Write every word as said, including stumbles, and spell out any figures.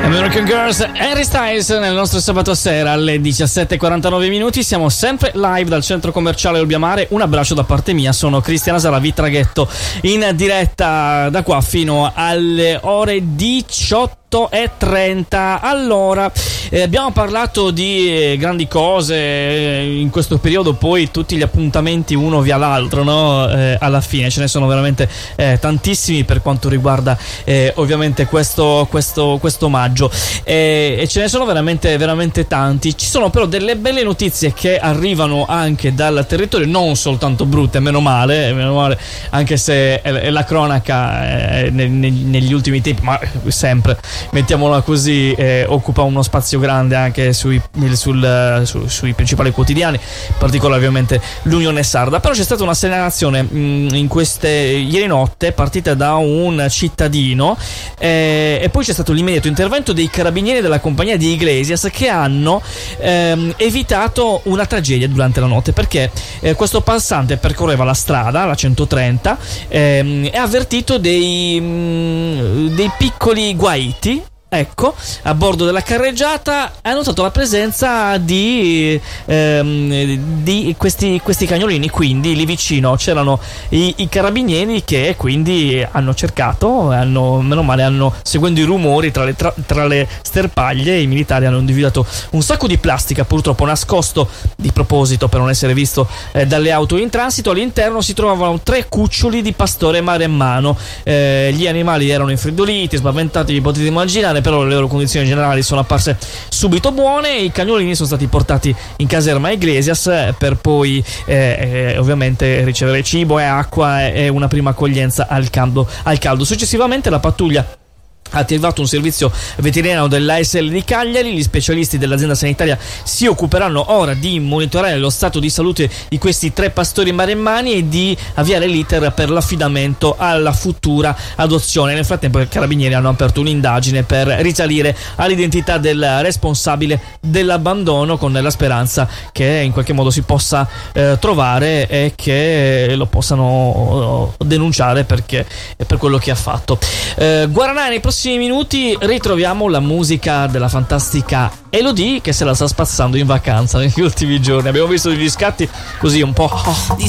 American Girls, Harry Styles nel nostro sabato sera alle diciassette e quarantanove minuti. Siamo sempre live dal centro commerciale Olbiamare. Un abbraccio da parte mia, sono Cristiana Saravi, traghetto in diretta da qua fino alle ore diciotto e trenta. Allora, eh, abbiamo parlato di eh, grandi cose eh, in questo periodo, poi tutti gli appuntamenti uno via l'altro, no? Eh, alla fine ce ne sono veramente eh, tantissimi per quanto riguarda eh, ovviamente questo, questo, questo maggio, eh, e ce ne sono veramente veramente tanti. Ci sono però delle belle notizie che arrivano anche dal territorio, non soltanto brutte, meno male, meno male anche se è, è la cronaca eh, ne, ne, negli ultimi tempi, ma sempre, mettiamola così, eh, occupa uno spazio grande anche sui, sul, su, sui principali quotidiani, in particolare ovviamente l'Unione Sarda. Però c'è stata una segnalazione mh, in queste ieri notte, partita da un cittadino, eh, e poi c'è stato l'immediato intervento dei carabinieri della compagnia di Iglesias, che hanno ehm, evitato una tragedia durante la notte, perché eh, questo passante percorreva la strada, la centotrenta, ehm, e ha avvertito dei, mh, dei piccoli guaiti, ecco, a bordo della carreggiata. Ha notato la presenza di, ehm, di questi, questi cagnolini, quindi lì vicino c'erano i, i carabinieri che quindi hanno cercato, hanno, meno male, hanno, seguendo i rumori tra le, tra, tra le sterpaglie, i militari hanno individuato un sacco di plastica, purtroppo nascosto di proposito per non essere visto eh, dalle auto in transito. All'interno si trovavano tre cuccioli di pastore maremmano. Eh, gli animali erano infreddoliti, spaventati, vi potete immaginare, però le loro condizioni generali sono apparse subito buone. I cagnolini sono stati portati in caserma Iglesias per poi eh, eh, ovviamente ricevere cibo e acqua e una prima accoglienza al caldo, al caldo. Successivamente la pattuglia ha attivato un servizio veterinario dell'A S L di Cagliari. Gli specialisti dell'azienda sanitaria si occuperanno ora di monitorare lo stato di salute di questi tre pastori maremmani e di avviare l'iter per l'affidamento alla futura adozione. Nel frattempo i carabinieri hanno aperto un'indagine per risalire all'identità del responsabile dell'abbandono, con la speranza che in qualche modo si possa eh, trovare e che lo possano denunciare perché per quello che ha fatto. eh, Guaranai, nei prossimi minuti ritroviamo la musica della fantastica Elodie, che se la sta spazzando in vacanza negli ultimi giorni. Abbiamo visto degli scatti così un po'